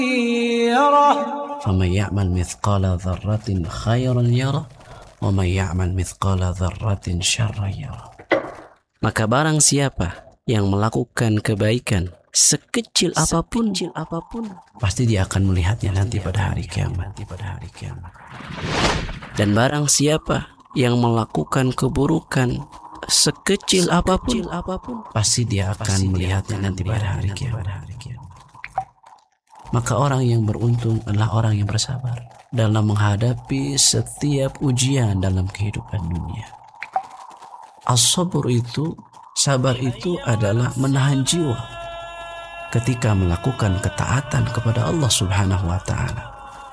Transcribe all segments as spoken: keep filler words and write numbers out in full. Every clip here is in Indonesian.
فَمَنْ يَعْمَلْ مِثْقَالَ ذَرَّةٍ خَيْرًا يَرَهُ وَمَنْ يَعْمَلْ مِثْقَالَ ذَرَّةٍ شَرًّا يَرَهُ. Maka barang siapa yang melakukan kebaikan sekecil apapun, sekecil apapun, pasti dia akan melihatnya nanti pada hari kiamat. Dan barang siapa yang melakukan keburukan sekecil apapun, apapun, pasti dia akan melihatnya nanti pada hari kiamat. Maka orang yang beruntung adalah orang yang bersabar dalam menghadapi setiap ujian dalam kehidupan dunia. As-sabr itu, sabar itu adalah menahan jiwa ketika melakukan ketaatan kepada Allah Subhanahu wa ta'ala.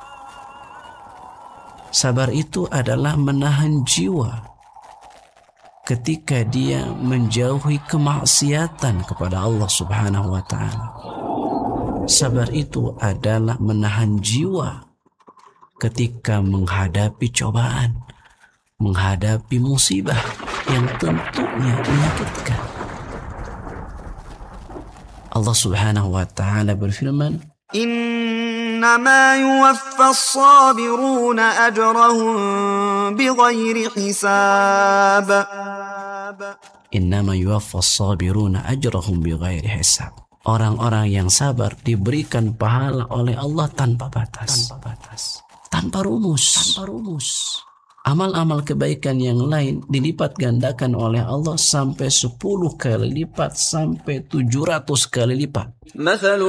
Sabar itu adalah menahan jiwa ketika dia menjauhi kemaksiatan kepada Allah Subhanahu wa ta'ala. Sabar itu adalah menahan jiwa ketika menghadapi cobaan, menghadapi musibah yang tentunya menyakitkan. Allah Subhanahu wa ta'ala berfirman, إنما يوفى الصابرون أجرهم بغير حساب. إنما يوفى الصابرون أجرهم بغير حساب. Orang-orang yang sabar diberikan pahala oleh Allah tanpa batas, tanpa batas, tanpa rumus, tanpa rumus. Amal-amal kebaikan yang lain dilipat gandakan oleh Allah sampai sepuluh kali lipat, sampai tujuh ratus kali lipat.